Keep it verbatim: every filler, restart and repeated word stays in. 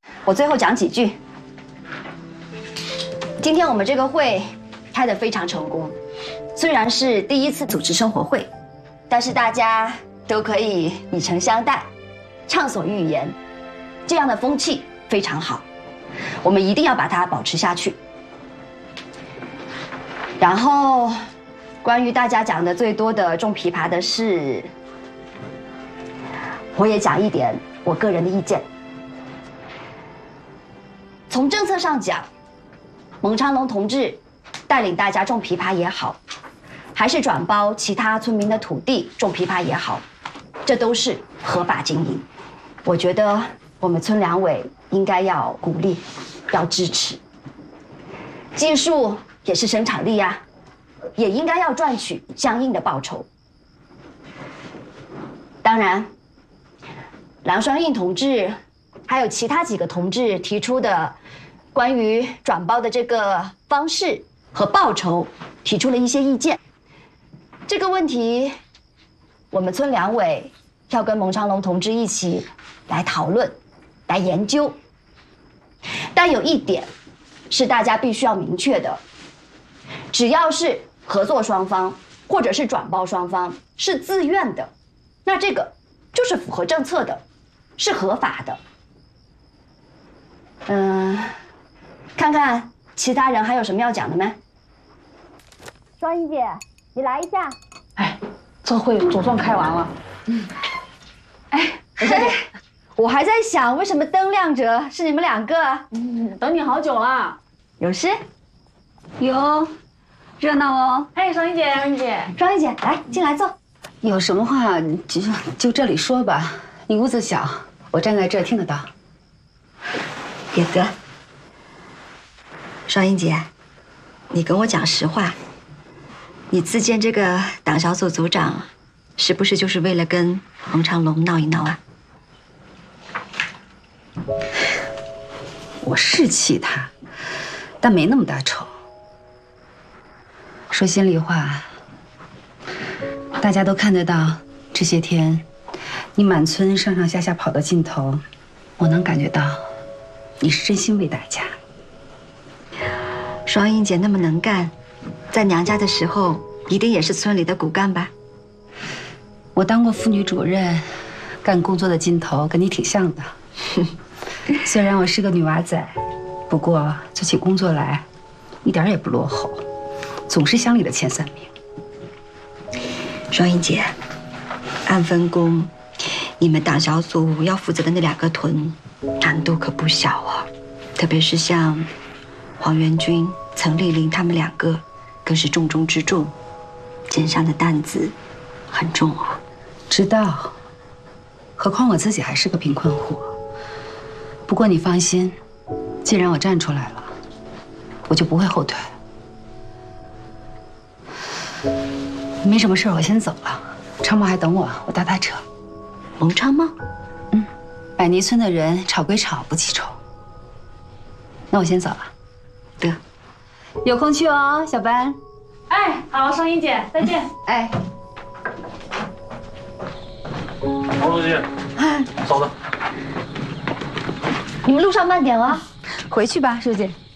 我最后讲几句。今天我们这个会开得非常成功，虽然是第一次组织生活会，但是大家都可以以诚相待，畅所欲言，这样的风气非常好，我们一定要把它保持下去。然后，关于大家讲的最多的种枇杷的事，我也讲一点我个人的意见。从政策上讲，蒙昌龙同志带领大家种枇杷也好，还是转包其他村民的土地种枇杷也好，这都是合法经营。我觉得我们村两委应该要鼓励，要支持。技术也是生产力呀，也应该要赚取相应的报酬。当然，梁双印同志还有其他几个同志提出的关于转包的这个方式和报酬，提出了一些意见。这个问题，我们村两委要跟蒙昌龙同志一起来讨论、来研究。但有一点是大家必须要明确的：只要是合作双方或者是转包双方是自愿的，那这个就是符合政策的，是合法的。嗯，看看其他人还有什么要讲的没？双英姐，你来一下。 哎，这会总算开完了。 嗯。哎，小姐，我还在想为什么灯亮着是你们两个？ 嗯，等你好久了。 有事？ 有，热闹哦。 哎，双英姐，双英姐， 双英姐，来进来坐。 有什么话就就这里说吧，你屋子小，我站在这儿听得到。 也得。双英姐，你跟我讲实话，你自荐这个党小组组长，是不是就是为了跟蒙昌龙闹一闹啊？ 我是气他，但没那么大仇。说心里话，大家都看得到，这些天你满村上上下下跑的劲头，我能感觉到你是真心为大家。 双英姐那么能干，在娘家的时候一定也是村里的骨干吧？ 我当过妇女主任，干工作的劲头跟你挺像的。虽然我是个女娃仔，不过做起工作来一点也不落后，总是乡里的前三名。 双英姐，按分工，你们党小组要负责的那两个屯，难度可不小啊。特别是像黄元军、岑丽玲他们两个，更是重中之重，肩上的担子很重啊。 知道，何况我自己还是个贫困户。不过你放心，既然我站出来了，我就不会后退。没什么事，我先走了。昌茂还等我，我搭他车。 蒙昌茂？ 嗯，百泥村的人吵归吵，不记仇。那我先走了。 得， 有空去哦，小班。 哎，好，双英姐，再见。 哎， 王书记，稍等。 你们路上慢点啊。 回去吧，书记。